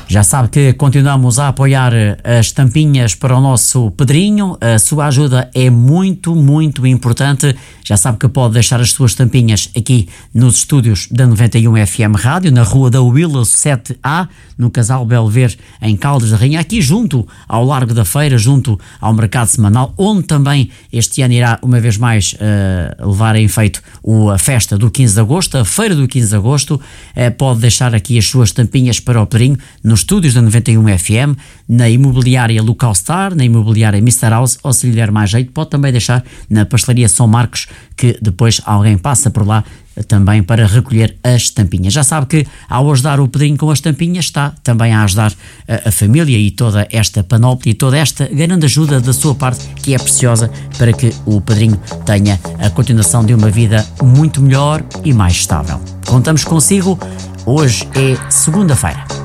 Já sabe que continuamos a apoiar as tampinhas para o nosso Pedrinho. A sua ajuda é muito, muito importante. Já sabe que pode deixar as suas tampinhas aqui nos estúdios da 91 FM Rádio, na Rua da Willows 7A, no Casal Belver, em Caldas da Rainha, aqui junto ao Largo da Feira, junto ao Mercado Semanal, onde também este ano irá uma vez mais levar em feito a festa do 15 de Agosto, a Feira do 15 de Agosto. Pode deixar aqui as suas tampinhas para o Pedrinho nos estúdios da 91 FM, na imobiliária Local Star, na imobiliária Mr. House, ou se lhe der mais jeito, pode também deixar na pastelaria São Marcos, que depois alguém passa por lá também para recolher as tampinhas. Já sabe que ao ajudar o Pedrinho com as tampinhas está também a ajudar a família e toda esta panóplia e toda esta grande ajuda da sua parte, que é preciosa para que o Pedrinho tenha a continuação de uma vida muito melhor e mais estável. Contamos consigo. Hoje é segunda-feira.